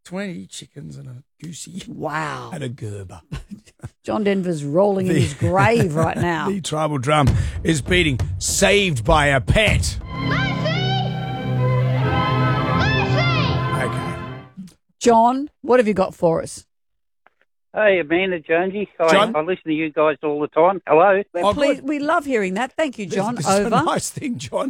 20 chickens and a goosey. Wow. And a Gerber. John Denver's rolling in his grave right now. The tribal drum is beating Saved by a Pet. Okay. John, what have you got for us? Hey, Amanda, Jonesy. John? I listen to you guys all the time. Hello. We're pleased, we love hearing that. Thank you, John. This Over. is a nice thing, John.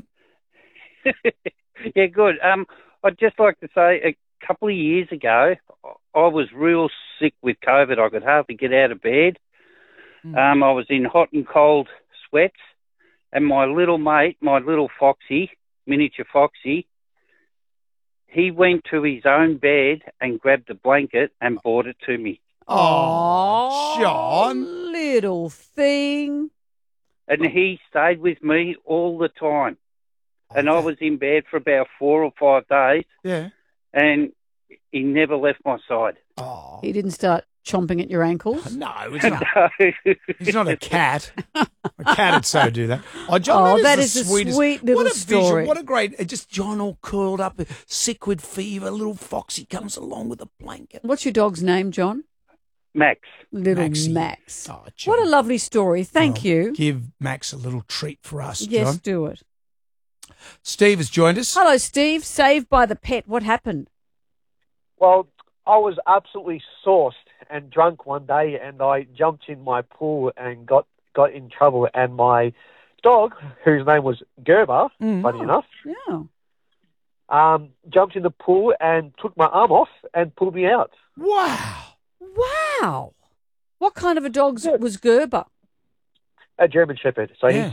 Yeah, good. I'd just like to say a couple of years ago, I was real sick with COVID. I could hardly get out of bed. I was in hot and cold sweats, and my little mate, my little Foxy, miniature Foxy, he went to his own bed and grabbed a blanket and brought it to me. Oh, John. little thing. And he stayed with me all the time. And I was in bed for about 4 or 5 days, Yeah. and he never left my side. Oh. He didn't start chomping at your ankles. No, it's not. He's not a cat. A cat would so do that. Oh, John, Oh, that the is a sweetest. sweet little what a story. Vision, what a great, just John all curled up, sick with fever. Little Foxy comes along with a blanket. What's your dog's name, John? Max. Little Maxie. Max. Oh, John. What a lovely story. Thank Well, you. Give Max a little treat for us, Yes, John. do it. Steve has joined us. Hello, Steve. Saved by the Pet. What happened? Well, I was absolutely sauced and drunk one day, and I jumped in my pool and got in trouble. And my dog, whose name was Gerber, funny enough, Yeah. jumped in the pool and took my arm off and pulled me out. Wow. Wow. What kind of a dog was Gerber? A German Shepherd. So Yeah.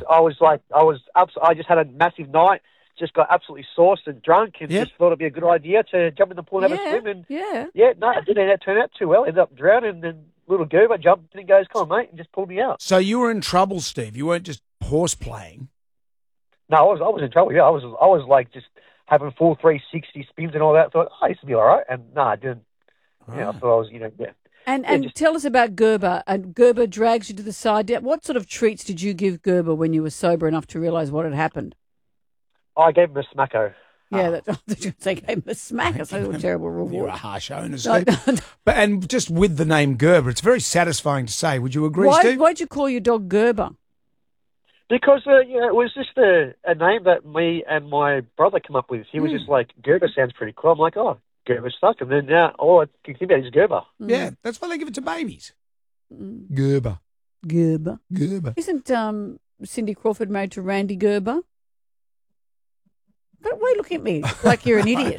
I just had a massive night. Just got absolutely sauced and drunk, and Yep. just thought it'd be a good idea to jump in the pool and have a swim. And no, it didn't turn out too well. Ended up drowning, and then little Gerber jumped in and goes, "Come on, mate," and just pulled me out. So you were in trouble, Steve. You weren't just horse playing. No, I was in trouble. Yeah, I was like just having full 360 spins and all that. Thought, oh, this will be all right. And no, I didn't. Yeah, I thought I was, yeah. And tell us about Gerber. And Gerber drags you to the side. What sort of treats did you give Gerber when you were sober enough to realise what had happened? I gave him a smacko. Yeah, they gave him a smack. That's a terrible You're reward. a harsh owner, No, Steve. But and just with the name Gerber, it's very satisfying to say. Would you agree, Why, Steve? why'd you call your dog Gerber? Because, it was just a name that me and my brother came up with. He was just like, Gerber sounds pretty cool. I'm like, oh, Gerber's stuck. And then now all I can think about is Gerber. Yeah, that's why they give it to babies. Gerber. Gerber. Gerber. Isn't Cindy Crawford married to Randy Gerber? But why are you looking at me like you're an idiot?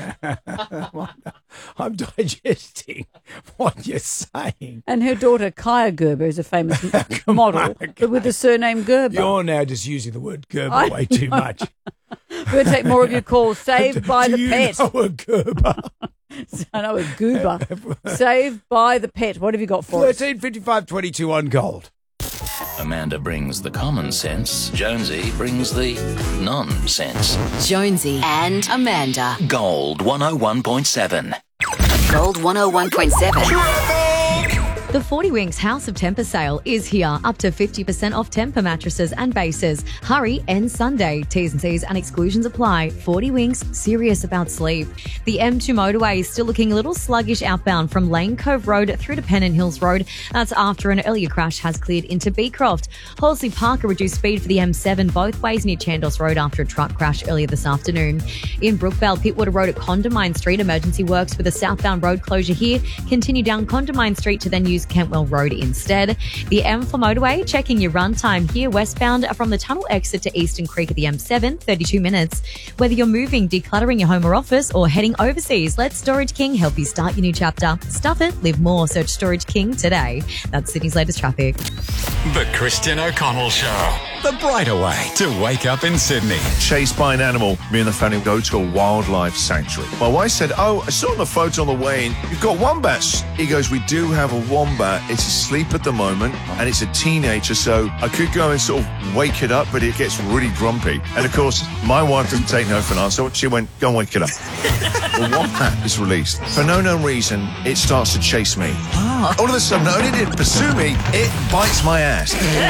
I'm digesting what you're saying. And her daughter, Kaya Gerber, is a famous model, but with the surname Gerber. You're now just using the word Gerber I way too much. We're going to take more of your calls. Saved by the Pet. Do you know a Gerber? I know a goober. Saved by the Pet. What have you got for us? 135522 on gold. Amanda brings the common sense. Jonesy brings the nonsense. Jonesy and Amanda. Gold 101.7. Gold 101.7. The 40 Winks House of Temper sale is here. Up to 50% off Temper mattresses and bases. Hurry, end Sunday. T's and C's and exclusions apply. 40 Winks, serious about sleep. The M2 motorway is still looking a little sluggish outbound from Lane Cove Road through to Pennant Hills Road. That's after an earlier crash has cleared into Beecroft. Horsley Park, a reduced speed for the M7 both ways near Chandos Road after a truck crash earlier this afternoon. In Brookvale, Pittwater Road at Condamine Street, emergency works with a southbound road closure here. Continue down Condamine Street to then use Kentwell Road instead. The M4 motorway, checking your run time here westbound from the tunnel exit to Eastern Creek at the M7, 32 minutes. Whether you're moving, decluttering your home or office, or heading overseas, let Storage King help you start your new chapter. Stuff it, live more. Search Storage King today. That's Sydney's latest traffic. The Christian O'Connell Show. The brighter way to wake up in Sydney. Chased by an animal, me and the family go to a wildlife sanctuary. My wife said, oh, I saw on the photo on the way in, you've got wombats. He goes, we do have a wombat. It's asleep at the moment, and it's a teenager, so I could go and sort of wake it up, but it gets really grumpy. And, of course, my wife doesn't take no for an answer. She went, go and wake it up. The wombat is released. For no known reason, it starts to chase me. All of a sudden, not only did it pursue me, it bites my ass.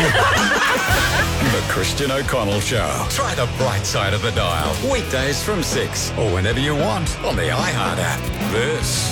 The Christian O'Connell Show. Try the bright side of the dial. Weekdays from 6 or whenever you want on the iHeart app. This